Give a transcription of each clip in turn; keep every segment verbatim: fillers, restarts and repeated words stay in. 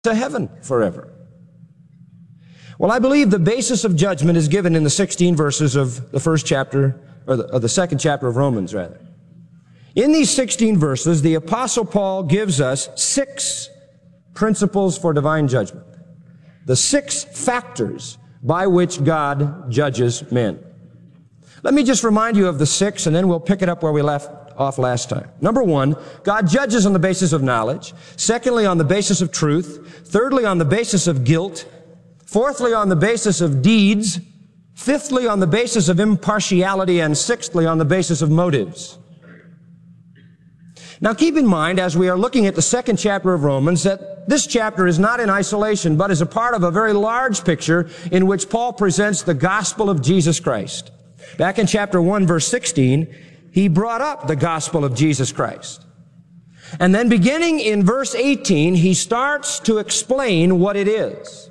to heaven forever. Well, I believe the basis of judgment is given in the sixteen verses of the first chapter, or the, of the second chapter of Romans, rather. In these sixteen verses, the Apostle Paul gives us six principles for divine judgment. The six factors by which God judges men. Let me just remind you of the six, and then we'll pick it up where we left off last time. Number one, God judges on the basis of knowledge. Secondly, on the basis of truth. Thirdly, on the basis of guilt. Fourthly, on the basis of deeds. Fifthly, on the basis of impartiality. And sixthly, on the basis of motives. Now keep in mind, as we are looking at the second chapter of Romans, that this chapter is not in isolation, but is a part of a very large picture in which Paul presents the gospel of Jesus Christ. Back in chapter one, verse sixteen, he brought up the gospel of Jesus Christ. And then beginning in verse eighteen, he starts to explain what it is.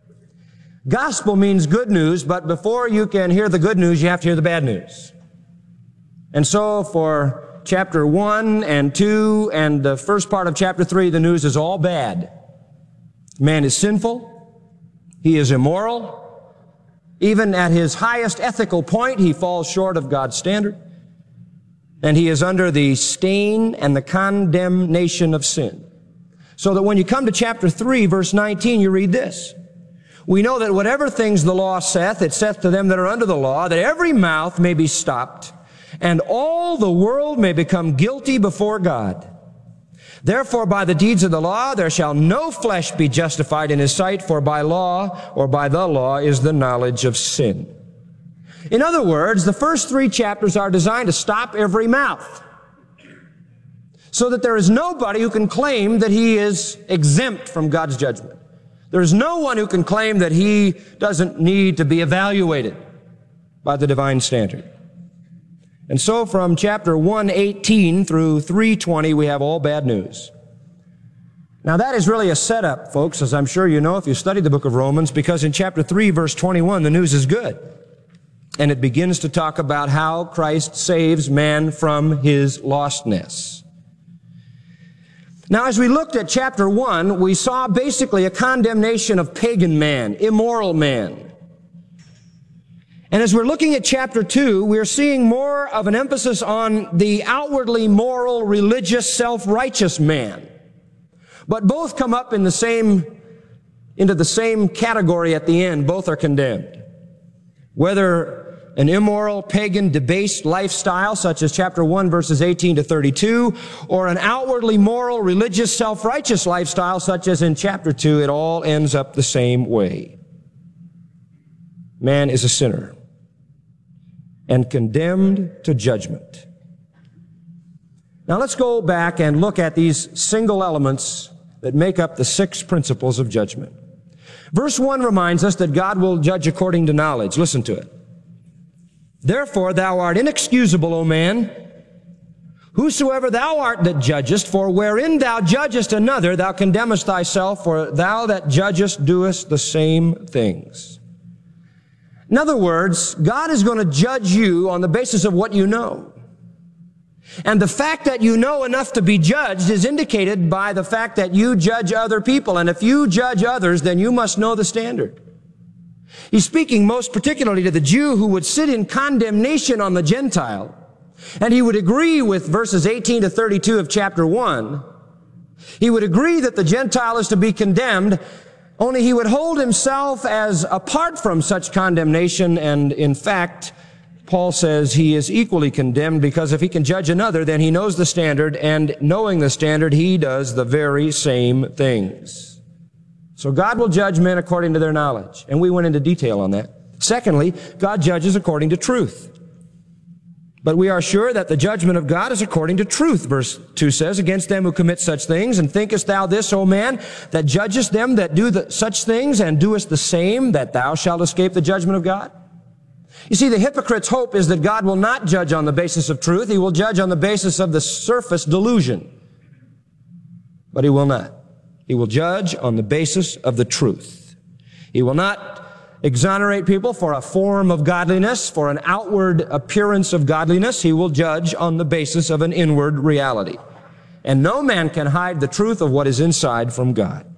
Gospel means good news, but before you can hear the good news, you have to hear the bad news. And so for chapter one and two and the first part of chapter three, the news is all bad. Man is sinful. He is immoral. Even at his highest ethical point, he falls short of God's standard. And he is under the stain and the condemnation of sin. So that when you come to chapter three, verse nineteen, you read this. We know that whatever things the law saith, it saith to them that are under the law, that every mouth may be stopped, and all the world may become guilty before God. Therefore, by the deeds of the law, there shall no flesh be justified in his sight, for by law, or by the law, is the knowledge of sin. In other words, the first three chapters are designed to stop every mouth, so that there is nobody who can claim that he is exempt from God's judgment. There is no one who can claim that he doesn't need to be evaluated by the divine standard. And so from chapter one eighteen through three twenty, we have all bad news. Now that is really a setup, folks, as I'm sure you know if you study the book of Romans, because in chapter three, verse twenty-one, the news is good. And it begins to talk about how Christ saves man from his lostness. Now, as we looked at chapter one, we saw basically a condemnation of pagan man, immoral man. And as we're looking at chapter two, we're seeing more of an emphasis on the outwardly moral, religious, self-righteous man. But both come up in the same, into the same category at the end. Both are condemned. Whether an immoral, pagan, debased lifestyle, such as chapter one, verses eighteen to thirty-two, or an outwardly moral, religious, self-righteous lifestyle, such as in chapter two, it all ends up the same way. Man is a sinner and condemned to judgment. Now let's go back and look at these single elements that make up the six principles of judgment. Verse one reminds us that God will judge according to knowledge. Listen to it. Therefore thou art inexcusable, O man, whosoever thou art that judgest, for wherein thou judgest another, thou condemnest thyself, for thou that judgest doest the same things. In other words, God is going to judge you on the basis of what you know. And the fact that you know enough to be judged is indicated by the fact that you judge other people. And if you judge others, then you must know the standard. He's speaking most particularly to the Jew who would sit in condemnation on the Gentile. And he would agree with verses eighteen to thirty-two of chapter one. He would agree that the Gentile is to be condemned, only he would hold himself as apart from such condemnation. And in fact, Paul says he is equally condemned, because if he can judge another, then he knows the standard, and knowing the standard, he does the very same things. So God will judge men according to their knowledge, and we went into detail on that. Secondly, God judges according to truth. But we are sure that the judgment of God is according to truth. Verse two says, against them who commit such things, and thinkest thou this, O man, that judgest them that do the, such things, and doest the same, that thou shalt escape the judgment of God? You see, the hypocrite's hope is that God will not judge on the basis of truth. He will judge on the basis of the surface delusion. But he will not. He will judge on the basis of the truth. He will not exonerate people for a form of godliness, for an outward appearance of godliness. He will judge on the basis of an inward reality. And no man can hide the truth of what is inside from God.